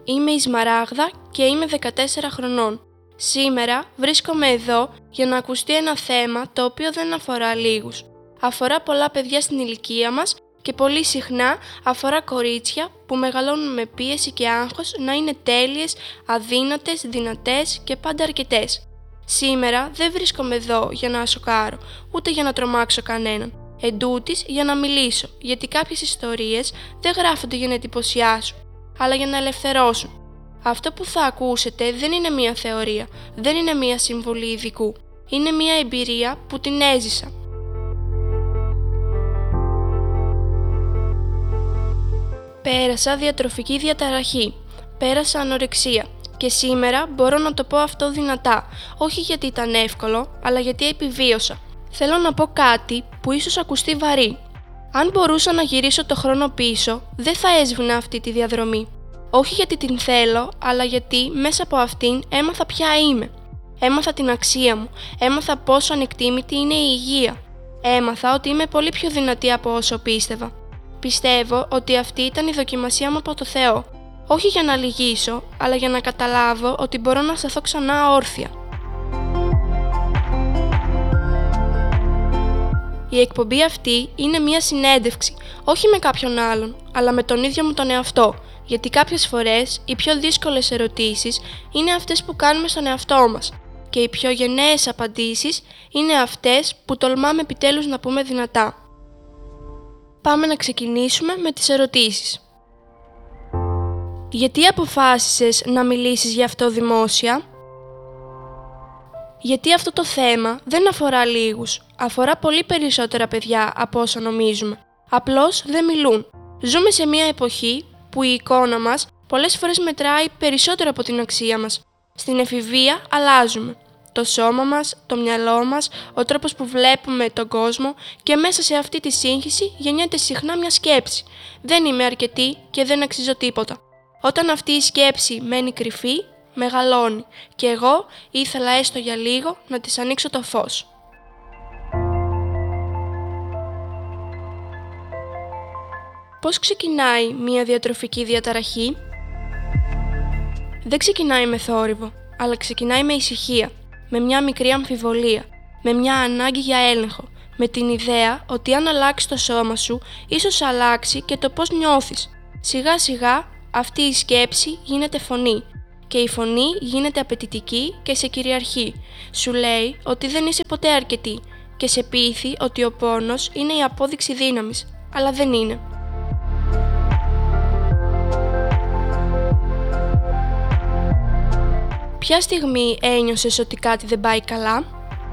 Είμαι η Σμαράγδα και είμαι 14 χρονών. Σήμερα βρίσκομαι εδώ για να ακουστεί ένα θέμα το οποίο δεν αφορά λίγους. Αφορά πολλά παιδιά στην ηλικία μας και πολύ συχνά αφορά κορίτσια που μεγαλώνουν με πίεση και άγχος να είναι τέλειες, αδύνατες, δυνατές και πάντα αρκετές. Σήμερα δεν βρίσκομαι εδώ για να σοκάρω, ούτε για να τρομάξω κανέναν. Εντούτοις για να μιλήσω, γιατί κάποιες ιστορίες δεν γράφονται για να εντυπωσιάσουν, αλλά για να ελευθερώσουν. Αυτό που θα ακούσετε δεν είναι μία θεωρία, δεν είναι μία συμβουλή ειδικού. Είναι μία εμπειρία που την έζησα. Πέρασα διατροφική διαταραχή, πέρασα ανορεξία και σήμερα μπορώ να το πω αυτό δυνατά, όχι γιατί ήταν εύκολο, αλλά γιατί επιβίωσα. Θέλω να πω κάτι που ίσως ακουστεί βαρύ. Αν μπορούσα να γυρίσω το χρόνο πίσω, δεν θα έσβηνα αυτή τη διαδρομή. Όχι γιατί την θέλω, αλλά γιατί μέσα από αυτήν έμαθα ποια είμαι. Έμαθα την αξία μου, έμαθα πόσο ανεκτήμητη είναι η υγεία. Έμαθα ότι είμαι πολύ πιο δυνατή από όσο πίστευα. Πιστεύω ότι αυτή ήταν η δοκιμασία μου από το Θεό. Όχι για να λυγίσω, αλλά για να καταλάβω ότι μπορώ να σταθώ ξανά όρθια. Η εκπομπή αυτή είναι μία συνέντευξη, όχι με κάποιον άλλον, αλλά με τον ίδιο μου τον εαυτό, γιατί κάποιες φορές οι πιο δύσκολες ερωτήσεις είναι αυτές που κάνουμε στον εαυτό μας και οι πιο γενναίες απαντήσεις είναι αυτές που τολμάμε επιτέλους να πούμε δυνατά. Πάμε να ξεκινήσουμε με τις ερωτήσεις. Γιατί αποφάσισες να μιλήσεις γι' αυτό δημόσια? Γιατί αυτό το θέμα δεν αφορά λίγους, αφορά πολύ περισσότερα παιδιά από όσα νομίζουμε. Απλώς δεν μιλούν. Ζούμε σε μια εποχή που η εικόνα μας πολλές φορές μετράει περισσότερο από την αξία μας. Στην εφηβεία αλλάζουμε. Το σώμα μας, το μυαλό μας, ο τρόπος που βλέπουμε τον κόσμο και μέσα σε αυτή τη σύγχυση γεννιέται συχνά μια σκέψη. Δεν είμαι αρκετή και δεν αξίζω τίποτα. Όταν αυτή η σκέψη μένει κρυφή, μεγαλώνει και εγώ ήθελα έστω για λίγο να της ανοίξω το φως. Πώς ξεκινάει μια διατροφική διαταραχή? Δεν ξεκινάει με θόρυβο, αλλά ξεκινάει με ησυχία, με μια μικρή αμφιβολία, με μια ανάγκη για έλεγχο, με την ιδέα ότι αν αλλάξει το σώμα σου, ίσως αλλάξει και το πώς νιώθεις. Σιγά σιγά αυτή η σκέψη γίνεται φωνή και η φωνή γίνεται απαιτητική και σε κυριαρχεί. Σου λέει ότι δεν είσαι ποτέ αρκετή και σε πείθει ότι ο πόνος είναι η απόδειξη δύναμης, αλλά δεν είναι. Ποια στιγμή ένιωσες ότι κάτι δεν πάει καλά?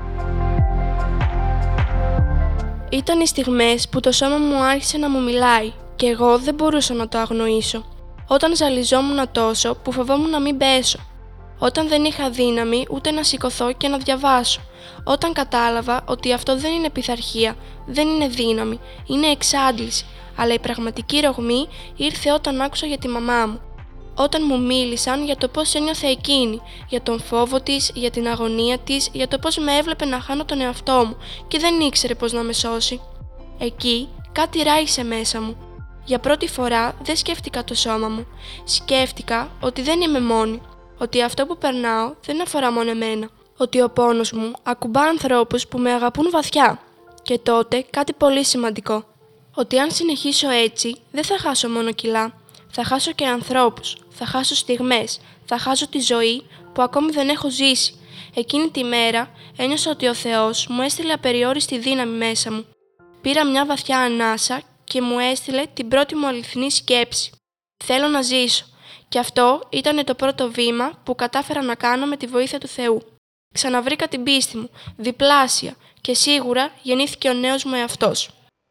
Ήταν οι στιγμές που το σώμα μου άρχισε να μου μιλάει και εγώ δεν μπορούσα να το αγνοήσω. Όταν ζαλιζόμουν τόσο που φοβόμουν να μην πέσω. Όταν δεν είχα δύναμη ούτε να σηκωθώ και να διαβάσω. Όταν κατάλαβα ότι αυτό δεν είναι πειθαρχία, δεν είναι δύναμη, είναι εξάντληση, αλλά η πραγματική ρογμή ήρθε όταν άκουσα για τη μαμά μου. Όταν μου μίλησαν για το πώς ένιωθε εκείνη, για τον φόβο της, για την αγωνία της, για το πώς με έβλεπε να χάνω τον εαυτό μου και δεν ήξερε πώς να με σώσει. Εκεί κάτι ράγισε μέσα μου. Για πρώτη φορά δεν σκέφτηκα το σώμα μου. Σκέφτηκα ότι δεν είμαι μόνη, ότι αυτό που περνάω δεν αφορά μόνο εμένα, ότι ο πόνος μου ακουμπά ανθρώπους που με αγαπούν βαθιά. Και τότε κάτι πολύ σημαντικό, ότι αν συνεχίσω έτσι δεν θα χάσω μόνο κιλά. Θα χάσω και ανθρώπους, θα χάσω στιγμές, θα χάσω τη ζωή που ακόμη δεν έχω ζήσει. Εκείνη τη μέρα ένιωσα ότι ο Θεός μου έστειλε απεριόριστη δύναμη μέσα μου. Πήρα μια βαθιά ανάσα και μου έστειλε την πρώτη μου αληθινή σκέψη. Θέλω να ζήσω. Και αυτό ήταν το πρώτο βήμα που κατάφερα να κάνω με τη βοήθεια του Θεού. Ξαναβρήκα την πίστη μου, διπλάσια, και σίγουρα γεννήθηκε ο νέος μου εαυτός.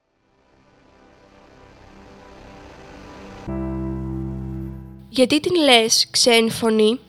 Γιατί την λες ξένη φωνή?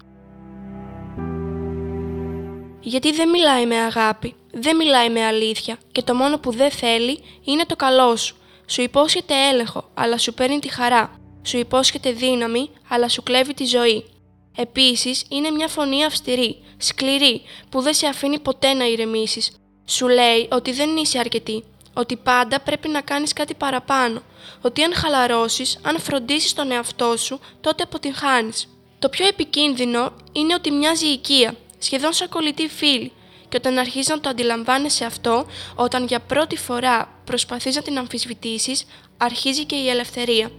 Γιατί δεν μιλάει με αγάπη, δεν μιλάει με αλήθεια και το μόνο που δεν θέλει είναι το καλό σου. Σου υπόσχεται έλεγχο, αλλά σου παίρνει τη χαρά. Σου υπόσχεται δύναμη, αλλά σου κλέβει τη ζωή. Επίσης, είναι μια φωνή αυστηρή, σκληρή, που δεν σε αφήνει ποτέ να ηρεμήσεις. Σου λέει ότι δεν είσαι αρκετή, ότι πάντα πρέπει να κάνεις κάτι παραπάνω, ότι αν χαλαρώσεις, αν φροντίσεις τον εαυτό σου, τότε αποτυγχάνεις. Το πιο επικίνδυνο είναι ότι μοιάζει οικία, σχεδόν σαν κολλητή φίλη, και όταν αρχίζεις να το αντιλαμβάνεσαι αυτό, όταν για πρώτη φορά προσπαθείς να την αμφισβητήσεις, αρχίζει και η ελευθερία.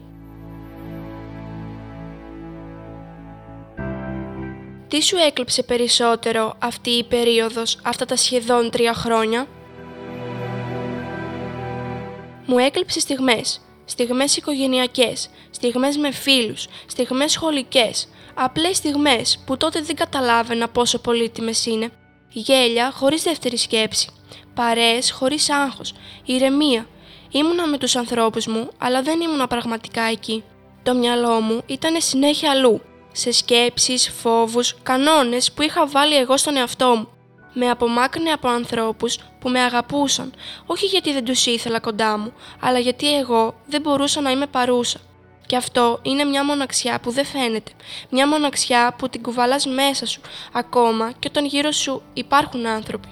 Τι σου έκλειψε περισσότερο αυτή η περίοδος, αυτά τα σχεδόν 3 χρόνια? Μου έκλειψε στιγμές οικογενειακές, στιγμές με φίλους, στιγμές σχολικές, απλές στιγμές που τότε δεν καταλάβαινα πόσο πολύτιμες είναι. Γέλια χωρίς δεύτερη σκέψη, παρέες χωρίς άγχος, ηρεμία. Ήμουνα με τους ανθρώπους μου, αλλά δεν ήμουνα πραγματικά εκεί. Το μυαλό μου ήταν συνέχεια αλλού, σε σκέψεις, φόβους, κανόνες που είχα βάλει εγώ στον εαυτό μου. Με απομάκρυνε από ανθρώπους που με αγαπούσαν, όχι γιατί δεν τους ήθελα κοντά μου, αλλά γιατί εγώ δεν μπορούσα να είμαι παρούσα. Και αυτό είναι μια μοναξιά που δεν φαίνεται, μια μοναξιά που την κουβαλάς μέσα σου, ακόμα και όταν γύρω σου υπάρχουν άνθρωποι.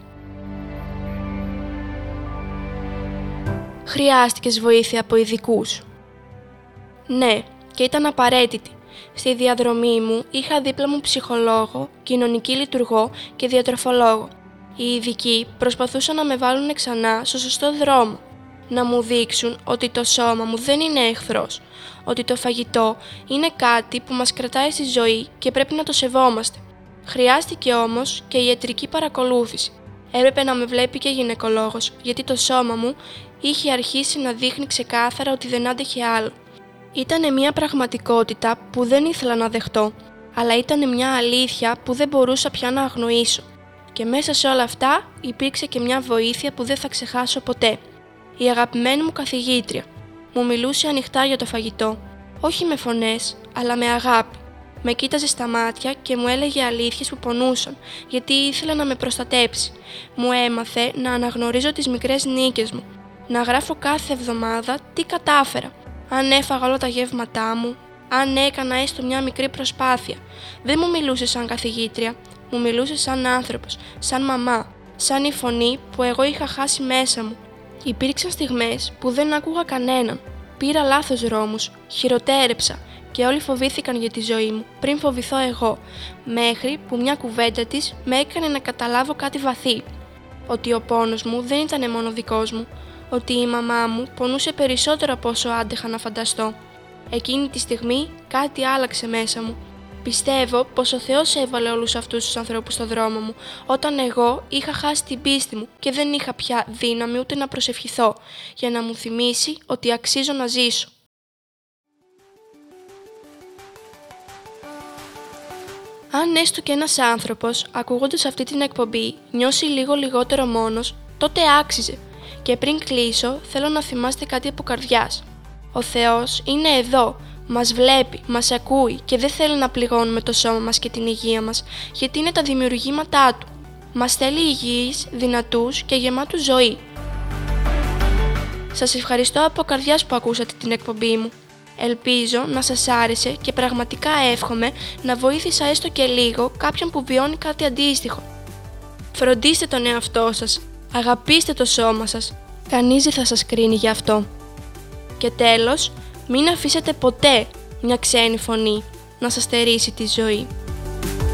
Χρειάστηκες βοήθεια από ειδικούς? Ναι, και ήταν απαραίτητη. Στη διαδρομή μου είχα δίπλα μου ψυχολόγο, κοινωνική λειτουργό και διατροφολόγο. Οι ειδικοί προσπαθούσαν να με βάλουν ξανά στο σωστό δρόμο, να μου δείξουν ότι το σώμα μου δεν είναι εχθρός, ότι το φαγητό είναι κάτι που μας κρατάει στη ζωή και πρέπει να το σεβόμαστε. Χρειάστηκε όμως και η ιατρική παρακολούθηση. Έπρεπε να με βλέπει και γυναικολόγος, γιατί το σώμα μου είχε αρχίσει να δείχνει ξεκάθαρα ότι δεν άντεχε άλλο. Ήτανε μια πραγματικότητα που δεν ήθελα να δεχτώ, αλλά ήτανε μια αλήθεια που δεν μπορούσα πια να αγνοήσω. Και μέσα σε όλα αυτά υπήρξε και μια βοήθεια που δεν θα ξεχάσω ποτέ. Η αγαπημένη μου καθηγήτρια μου μιλούσε ανοιχτά για το φαγητό, όχι με φωνές, αλλά με αγάπη. Με κοίταζε στα μάτια και μου έλεγε αλήθειες που πονούσαν, γιατί ήθελε να με προστατέψει. Μου έμαθε να αναγνωρίζω τις μικρές νίκες μου, να γράφω κάθε εβδομάδα τι κατάφερα. Αν έφαγα όλα τα γεύματά μου, αν έκανα έστω μια μικρή προσπάθεια. Δεν μου μιλούσε σαν καθηγήτρια, μου μιλούσε σαν άνθρωπος, σαν μαμά, σαν η φωνή που εγώ είχα χάσει μέσα μου. Υπήρξαν στιγμές που δεν άκουγα κανέναν. Πήρα λάθος δρόμους, χειροτέρεψα και όλοι φοβήθηκαν για τη ζωή μου πριν φοβηθώ εγώ, μέχρι που μια κουβέντα της με έκανε να καταλάβω κάτι βαθύ. Ότι ο πόνος μου δεν ήταν μόνο δικός μου, ότι η μαμά μου πονούσε περισσότερο από όσο άντεχα να φανταστώ. Εκείνη τη στιγμή κάτι άλλαξε μέσα μου. Πιστεύω πως ο Θεός έβαλε όλους αυτούς τους ανθρώπους στο δρόμο μου, όταν εγώ είχα χάσει την πίστη μου και δεν είχα πια δύναμη ούτε να προσευχηθώ, για να μου θυμίσει ότι αξίζω να ζήσω. Αν έστω και ένας άνθρωπος, ακούγοντας αυτή την εκπομπή, νιώσει λίγο λιγότερο μόνος, τότε άξιζε. Και πριν κλείσω, θέλω να θυμάστε κάτι από καρδιάς. Ο Θεός είναι εδώ, μας βλέπει, μας ακούει και δεν θέλει να πληγώνουμε το σώμα μας και την υγεία μας, γιατί είναι τα δημιουργήματά Του. Μας θέλει υγιείς, δυνατούς και γεμάτους ζωή. Σας ευχαριστώ από καρδιάς που ακούσατε την εκπομπή μου. Ελπίζω να σας άρεσε και πραγματικά εύχομαι να βοήθησα έστω και λίγο κάποιον που βιώνει κάτι αντίστοιχο. Φροντίστε τον εαυτό σας, αγαπήστε το σώμα σας, κανείς δεν θα σας κρίνει γι' αυτό. Και τέλος, μην αφήσετε ποτέ μια ξένη φωνή να σας στερήσει τη ζωή.